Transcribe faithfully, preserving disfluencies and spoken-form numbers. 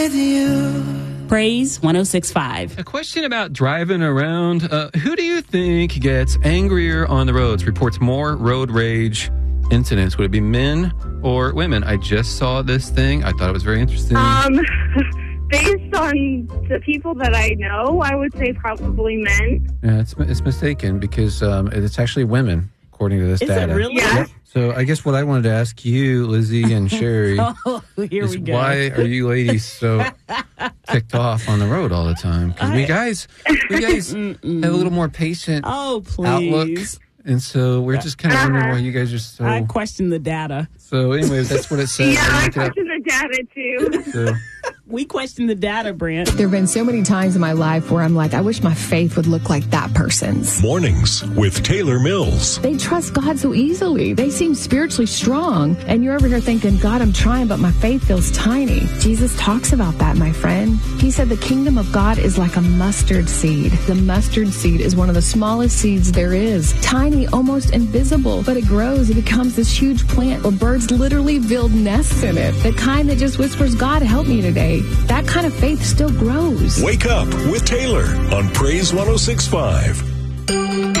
Praise one oh six point five. A question about driving around. Uh, who do you think gets angrier on the roads, reports more road rage incidents? Would it be men or women? I just saw this thing. I thought it was very interesting. Um, based on the people that I know, I would say probably men. Yeah, it's, it's mistaken because um, it's actually women, according to this Is data. it really? Yeah. So I guess what I wanted to ask you, Lizzie and Sherry, Oh, here is we go. why are you ladies so ticked off on the road all the time? Because we guys, we guys have a little more patient Oh, outlook. please. And so we're just kind of wondering why you guys are so... I question the data. So anyways, that's what it says. Yeah, I Look it up. question the data too. So, We question the data, Brent. There have been so many times in my life where I'm like, I wish my faith would look like that person's. Mornings with Taylor Mills. They trust God so easily. They seem spiritually strong. And you're over here thinking, God, I'm trying, but my faith feels tiny. Jesus talks about that, my friend. He said the kingdom of God is like a mustard seed. The mustard seed is one of the smallest seeds there is. Tiny, almost invisible, but it grows. It becomes this huge plant where birds literally build nests in it. The kind that just whispers, God, help me today. That kind of faith still grows. Wake up with Taylor on Praise one oh six point five.